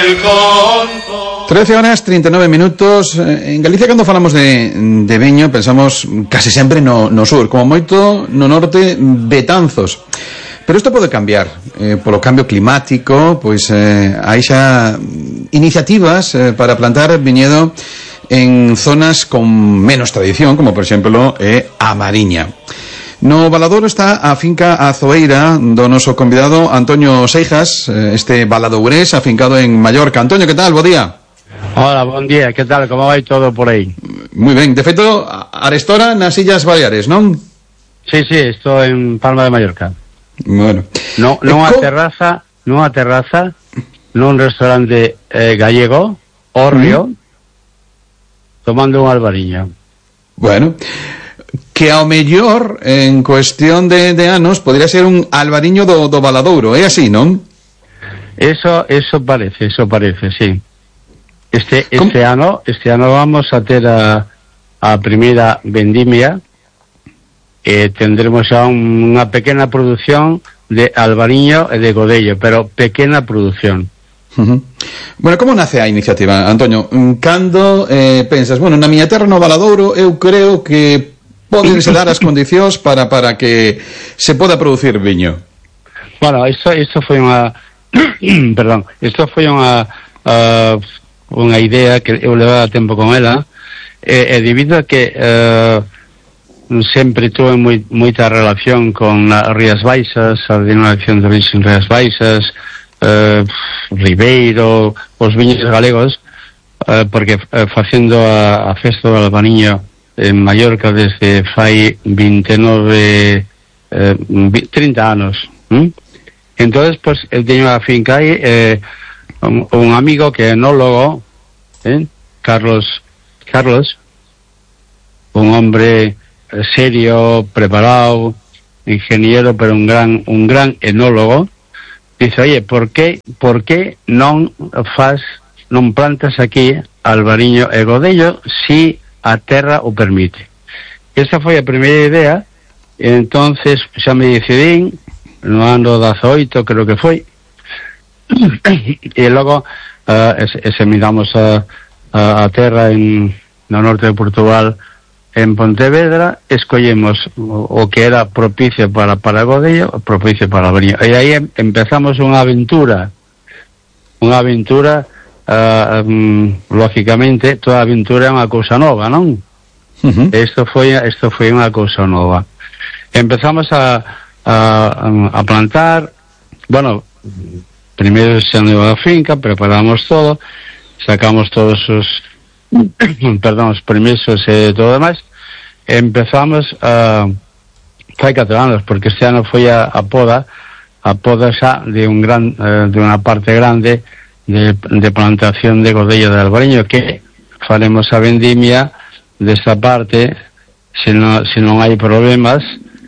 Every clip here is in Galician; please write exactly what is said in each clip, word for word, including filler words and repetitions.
trece horas, treinta e nove minutos. En Galicia, cando falamos de, de viño, pensamos casi sempre no, no sur, como moito no norte, Betanzos. Pero isto pode cambiar, eh, polo cambio climático, pois eh, hai xa iniciativas eh, para plantar viñedo en zonas con menos tradición, como por exemplo eh, a Mariña. No Valadouro está a finca Azoeira do noso convidado Antonio Seijas, eh, este valadourés afincado en Mallorca. Antonio, que tal? Bo día. Hola, bon día, que tal? Como vai todo por aí? Moi ben, de feito, arestora nas Illas Baleares, non? Sí, sí, estou en Palma de Mallorca. Bueno. No, nunha co... terraza, nunha terraza, nun restaurante eh, gallego, Orrio, mm. tomando un albariño. Bueno, que ao mellor, en cuestión de, de anos, podría ser un albariño do, do Valadouro, é así, non? Eso, eso parece, eso parece, sí. Este, este ano, este ano vamos a ter a, a primeira vendimia. Eh, tendremos xa un, unha pequena produción de albariño e de godello, pero pequena produción. Uh-huh. Bueno, como nace a iniciativa, Antonio? Cando eh, pensas, bueno, na miña terra no Valadouro eu creo que podense dar as condicións para, para que se poda producir viño? Bueno, isto, isto foi unha perdón, isto foi unha uh, unha idea que eu levaba tempo con ela, e, e debido a que uh, sempre tuve moi, moita relación con as Rías Baixas, a denominación de origen Rías Baixas, eh, Ribeiro, os viños galegos, eh, porque eh, facendo a, a festa do albariño en Mallorca desde fai vinte e nove, eh, trinta anos. ¿Mm? Entonces, pues, eu teño a finca aí, eh, un, un amigo que é enólogo, eh, Carlos, Carlos, un hombre serio, preparado, ingeniero, pero un gran un gran enólogo, dice, oye, por qué por qué non faz non plantas aquí albariño e godello si a terra o permite? Esa foi a primeira idea, e entonces xa me decidín no ano dezaoito, creo que foi, e logo uh, examinamos a, a, a terra en no norte de Portugal, en Pontevedra, escollemos o, o que era propicio para para godello, propicio para albariño, e aí em, empezamos unha aventura unha aventura uh, um, lógicamente toda aventura é unha cousa nova, non? Uh-huh. Isto foi isto foi unha cousa nova. Empezamos a, a, a plantar, bueno, primeiro se andou a finca, preparamos todo, sacamos todos os perdón, os permisos e todo demais, empezamos a fai catro anos, porque este ano foi a, a poda a poda xa de un gran eh, de unha parte grande de, de plantación de godello de albariño, que faremos a vendimia desta parte, se non, se non hai problemas,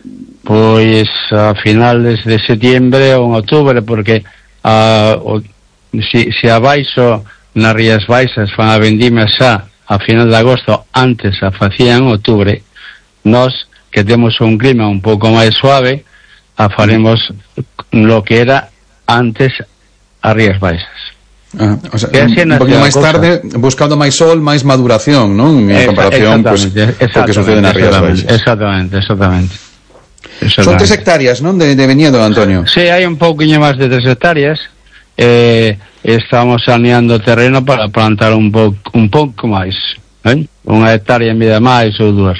pois a finales de setiembre ou en outubro, porque a, o, si, si abaixo nas Rías Baixas fan a vendimia xa a final de agosto, antes a facían en outubro, nós que temos un clima un pouco máis suave, a faremos lo que era antes as Rías Baixas. Ah, o sea, un, un poquito máis tarde, buscando máis sol, máis maduración, non? En comparación, pues, co que sucede nas Rías Baixas. Exactamente, exactamente. Son tres hectáreas, non? De, de viñedo, Antonio. Sí, hai un pouquinho máis de tres hectáreas. Eh, estamos saneando o terreno para plantar un pouco un pouco máis, eh? Unha hectárea en vida máis ou dúas.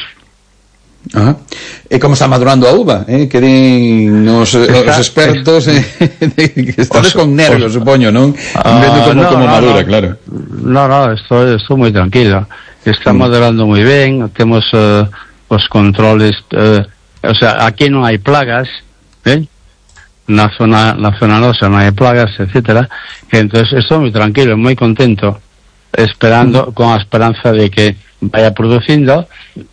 Ajá. E como está madurando a uva, eh? Que din os, está, os expertos eh, que estades con nervios, os, supoño, non? Uh, Vendo como, no, como no, madura, no. Claro. No, no, estou, estou moi tranquilo. Está mm. madurando moi ben, temos uh, os controles, uh, o sea, aquí non hai plagas, eh? na zona na zona nosa non hai plagas, etcétera. E entonces estou moi tranquilo, moi contento, esperando, mm. con a esperanza de que vaya producindo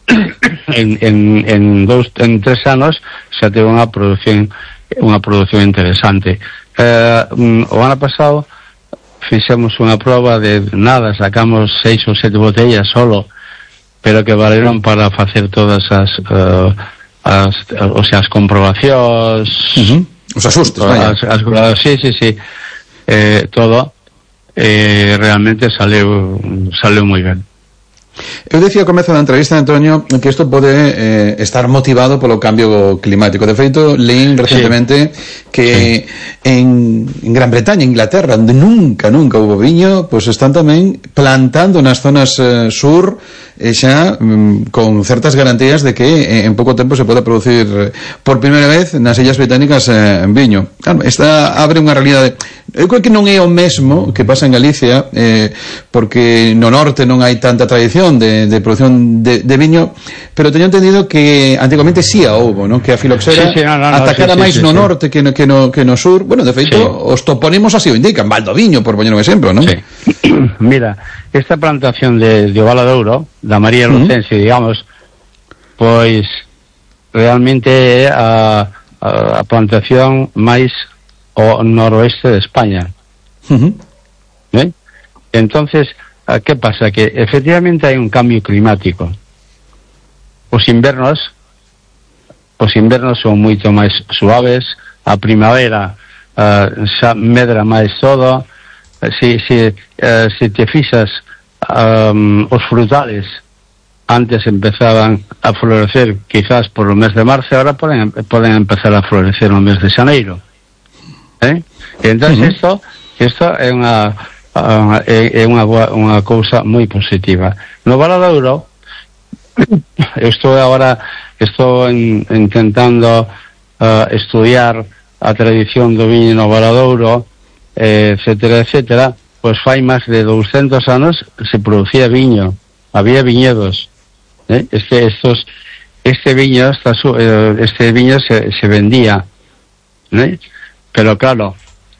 en, en, en dos, en tres anos xa teve unha produción unha produción interesante. Eh, o ano pasado fixemos unha prova de nada, sacamos seis ou sete botellas solo, pero que valeron para facer todas as uh, as, o sea, as comprobacións, uh-huh. os asustos, as, as, as, sí, sí, sí, eh, todo. e realmente saleu saleu moi ben. Eu decía ao comezo da entrevista, Antonio, que isto pode eh, estar motivado polo cambio climático. De feito, leín recentemente sí. que sí. En, en Gran Bretaña, Inglaterra, onde nunca, nunca houve viño, pois pues están tamén plantando nas zonas eh, sur e xa mm, con certas garantías de que eh, en pouco tempo se pode producir eh, por primeira vez nas Illas Británicas eh, en viño. Claro, esta abre unha realidade. Eu creo que non é o mesmo que pasa en Galicia, eh, porque no norte non hai tanta tradición de, de producción de, de viño, pero teño entendido que antigamente sí a houbo, ¿no? Que a filoxera sí, sí, no, no, atacara sí, sí, máis sí, no sí. norte que no, que, no, que no sur. Bueno, de feito, sí. os topónimos así o indican, Valdoviño, por poñer un exemplo, ¿no? Sí. Mira, esta plantación de, de Ovaladouro, da María Lucense, uh-huh. digamos, pois realmente é a, a, a plantación máis o noroeste de España. Uh-huh. ¿Eh? Entonces, ¿qué pasa? Que efectivamente hai un cambio climático. Os invernos os invernos son moito máis suaves, a primavera uh, xa medra máis todo. Si, si, uh, si te fixas, um, os frutales antes empezaban a florecer quizás por o mes de marzo, ahora poden, poden empezar a florecer no mes de xaneiro. ¿Eh? Entonces isto uh-huh. isto é unha uh, é, é unha unha cousa moi positiva. No Valadouro estou agora estou en, intentando uh, estudiar a tradición do viño no Valadouro, eh, etcétera, etcétera. Pois fai máis de douscentos anos se producía viño, había viñedos, ¿eh? Este estos este viño esta, este viño se, se vendía, ¿eh? Pero claro,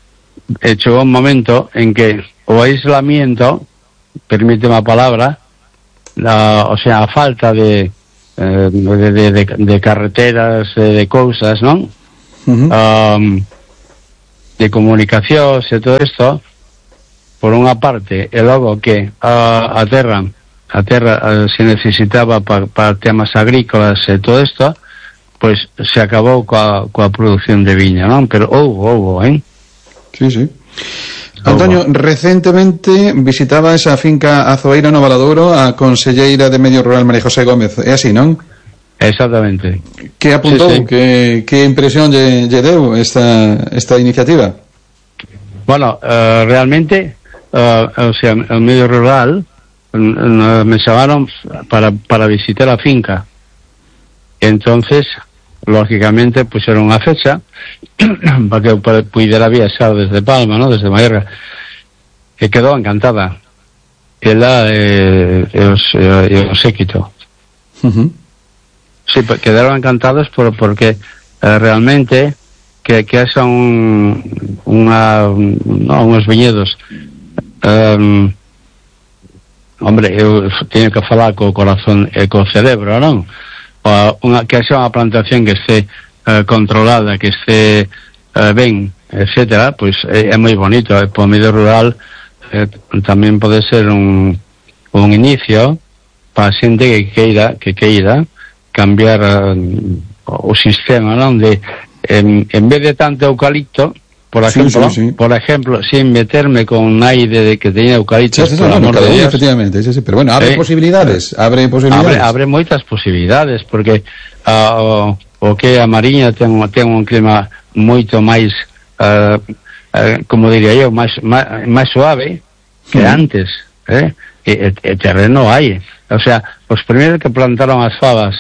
chegou un momento en que o aislamiento, permíteme a palabra, la, o sea, a falta de, eh, de, de, de, de carreteras, de, de cousas, non? Uh-huh. Um, de comunicacións e todo isto, por unha parte, e logo que a, a terra, a terra a, se necesitaba para pa temas agrícolas e todo isto, pois se acabou coa, coa produción de viña, non? Pero houve, houve, eh? Sí, sí. Antonio, recentemente visitaba esa finca Azoeira no Valadouro a conselleira de Medio Rural María José Gómez, é así, non? Exactamente. Que apuntou? Sí, sí. Que, que impresión lle, lle deu esta, esta iniciativa? Bueno, uh, realmente, uh, o sea, el Medio Rural uh, me chamaron para, para visitar a finca. Entonces, lógicamente, pusieron unha fecha para que para pudiera viaxar desde Palma, ¿no? Desde Mallorca, que quedou encantada. Ela e eh, os, eh, os séquito. Uh-huh. Sí, quedaron encantados por, porque eh, realmente que, que son unha, no, uns viñedos. Um, hombre, eu teño que falar co corazón e co cerebro, non? Unha, que haxa unha plantación que este uh, controlada, que este uh, ben, etcétera, pois é, é moi bonito. E por medio rural eh, tamén pode ser un, un inicio para a xente que queira que queira cambiar uh, o sistema, non? De en, en vez de tanto eucalipto, por ejemplo, sí, sí, sí. por ejemplo, sin meterme con aire de que tenía eucalipto, sí, sí, por no, amor de Dios, efectivamente, sí, sí, pero bueno, abre eh, posibilidades, abre posibilidades. Abre, abre moitas posibilidades, porque uh, o, o que a Mariña ten, ten un clima moito máis, uh, uh, como diría eu, máis, máis, máis suave que mm. antes, eh? E, e terreno hai. O sea, os primeiros que plantaron as fabas,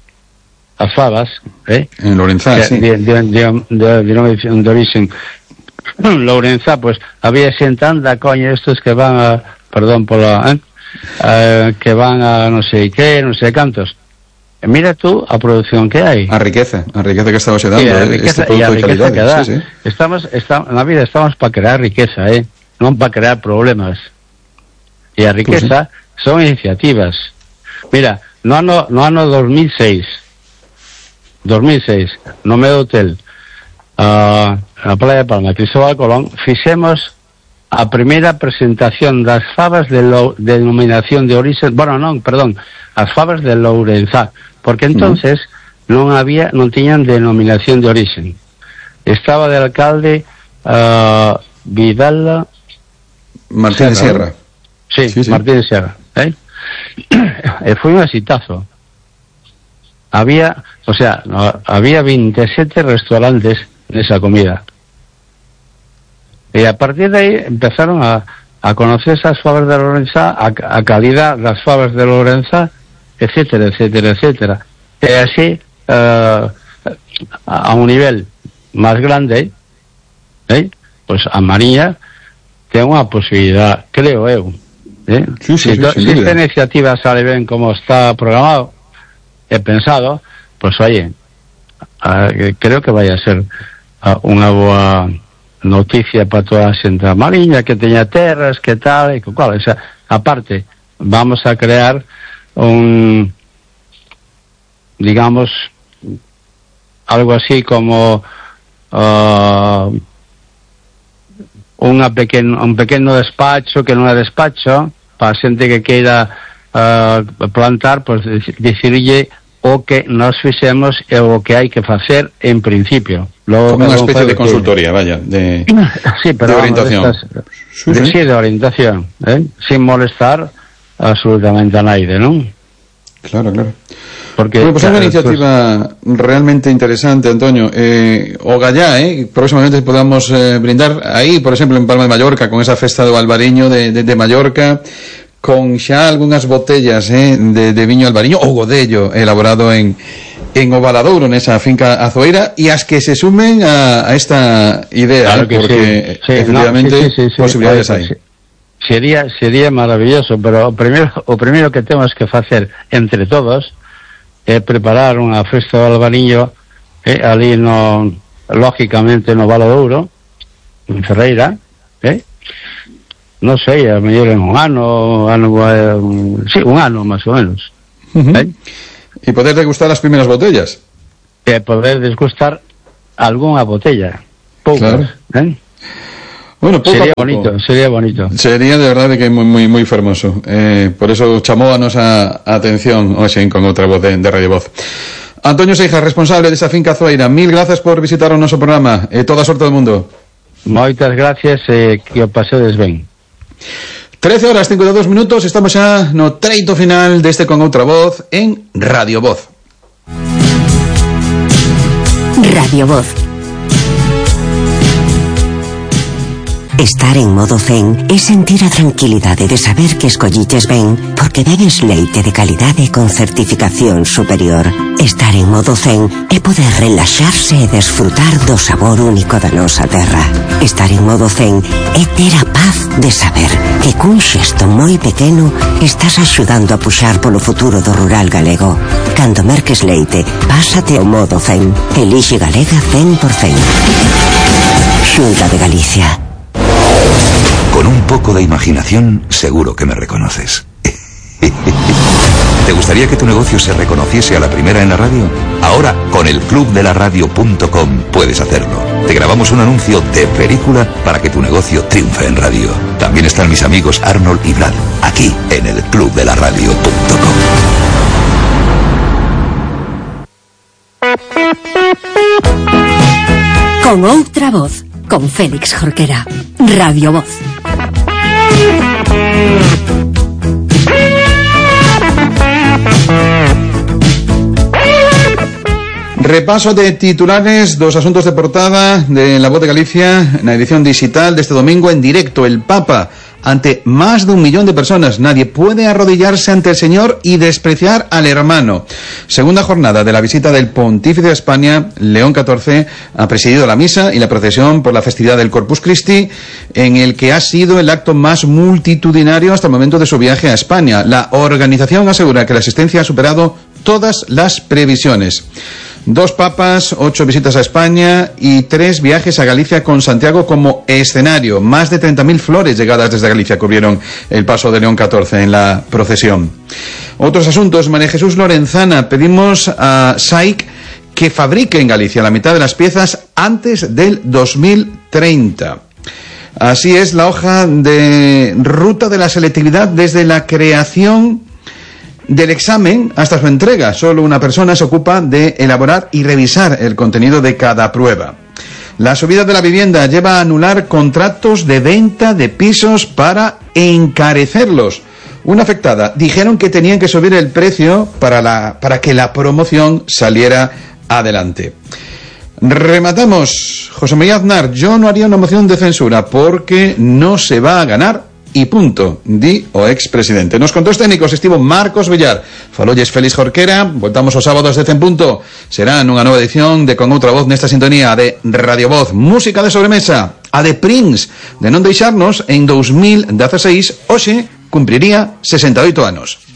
as fabas, eh? En Lourenzá, sí. De, de, de, de, de, de, de origen Lourenzá, pues había xentanda, coño, estos que van a, perdón pola, eh? Uh, que van a non sei que, non sei cantos. E mira tú a produción que hai. A riqueza, a riqueza que estamos dando, a riqueza, este e a riqueza que dá. Sí, sí. Estamos, estamos, na vida estamos para crear riqueza, eh? Non para crear problemas. E a riqueza pues sí. son iniciativas. Mira, no ano, no ano dos mil seis, no meu hotel, uh, na Playa de Palma, Cristóbal Colón, fixemos a primeira presentación das fabas de lo, de denominación de origen, bueno, non, perdón, as fabas de Lourenzá, porque entonces mm. non había, non tiñan denominación de origen. Estaba de alcalde uh, Vidal Martínez Sierra. Sí, sí, sí, Martínez Sierra, eh? E foi un exitazo. Había, o sea, no, había veintisiete restaurantes nesa comida. E a partir de aí empezaron a, a conocer esas fabas de Lorenza, a, a calidad das fabas de Lorenza, etcétera, etcétera, etcétera. E así, uh, a un nivel máis grande, eh, pues a Mariña ten unha posibilidad, creo eu, eh? Sí, sí, si, sí, si esta iniciativa sale ben como está programado e pensado, pues oye, uh, creo que vai a ser uh, unha boa noticia para toda a xente da Mariña, que teña terras, que tal, e que cual, o sea, aparte, vamos a crear un, digamos, algo así como uh, unha pequeno, un pequeno despacho que non é despacho para a xente que queira uh, plantar, pues dicirlle o que nos fixemos e o que hai que facer en principio. Logo, como unha especie de consultoría, vaya, de, sí, pero de orientación. Vamos, estas, sí, sí. sí, de orientación, ¿eh? Sin molestar absolutamente a naide, non? Claro, claro. Porque, bueno, pues claro, é unha iniciativa pues... realmente interesante, Antonio. Eh, o gallá, eh, próximamente podamos eh, brindar aí, por exemplo, en Palma de Mallorca, con esa festa do Albariño de, de, de Mallorca, con xa algunhas botellas eh, de, de viño albariño ou godello elaborado en, en Ovaladouro, nesa finca azoeira, e as que se sumen a, a esta idea, claro, eh, porque sí. Sí, efectivamente no, sí, sí, sí, posibilidades sí, hai. sí. Sería, sería maravilloso, pero o primeiro, o primeiro que temos que facer entre todos é preparar unha festa do albariño eh, ali no, lógicamente no Valadouro, en Ferreira, eh? Non sei, a mellor en un ano, ano um, sí, un ano máis ou menos. Uh-huh. ¿Eh? E poder degustar as primeiras botellas. E poder desgustar algunha botella. Poucas, claro. ¿Eh? Bueno, pouco sería a pouco. bonito, sería bonito. Sería de verdade que moi moi moi fermoso. Eh, por eso chamou a nosa atención hoxe con outra voz de, de Radio Voz. Antonio Seijas, responsable desa finca azoeira, mil grazas por visitar o noso programa e toda a sorte do mundo. Moitas gracias e eh, que o pasedes ben. trece horas cincuenta e dos minutos, estamos xa no treito final deste Con Outra Voz en Radio Voz. Radio Voz. Estar en modo zen é sentir a tranquilidade de saber que escolliches ben porque bebes leite de calidade con certificación superior. Estar en modo zen é poder relaxarse e desfrutar do sabor único da nosa terra. Estar en modo zen é ter a paz de saber que cun xesto moi pequeno estás axudando a puxar polo futuro do rural galego. Cando merques leite, pásate ao modo zen. Elixe Galega cen por cen. Xunta de Galicia. Con un poco de imaginación, seguro que me reconoces. ¿Te gustaría que tu negocio se reconociese a la primera en la radio? Ahora, con el club de la radio punto com puedes hacerlo. Te grabamos un anuncio de película para que tu negocio triunfe en radio. También están mis amigos Arnold y Brad, aquí en el club de la radio punto com. Con outra voz, con Félix Jorquera. Radio Voz. Repaso de titulares dos asuntos de portada de La Voz de Galicia na edición digital deste domingo en directo. El Papa ante más de un millón de personas. Nadie puede arrodillarse ante el Señor y despreciar al hermano. Segunda jornada de la visita del Pontífice a España. León catorce ha presidido la misa y la procesión por la festividad del Corpus Christi, en el que ha sido el acto más multitudinario hasta el momento de su viaje a España. La organización asegura que la asistencia ha superado todas las previsiones. Dos papas, ocho visitas a España y tres viajes a Galicia con Santiago como escenario. Más de treinta mil flores llegadas desde Galicia cubrieron el paso de León catorce en la procesión. Otros asuntos. María Jesús Lorenzana, pedimos a S A I C que fabrique en Galicia la mitad de las piezas antes del dos mil treinta. Así es la hoja de ruta de la selectividad desde la creación del examen hasta su entrega. Solo una persona se ocupa de elaborar y revisar el contenido de cada prueba. La subida de la vivienda lleva a anular contratos de venta de pisos para encarecerlos. Una afectada dijeron que tenían que subir el precio para, la, para que la promoción saliera adelante. Rematamos. José María Aznar, yo no haría una moción de censura porque no se va a ganar y punto, di o expresidente. Nos contou os técnicos estivo Marcos Villar, falolles Félix Jorquera. Voltamos os sábados de cen punto. Será nunha nova edición de Con Outra Voz nesta sintonía de Radio Voz. Música de sobremesa, a de Prince, de non deixarnos en dos mil dieciséis, hoxe cumpriría sesenta e oito anos.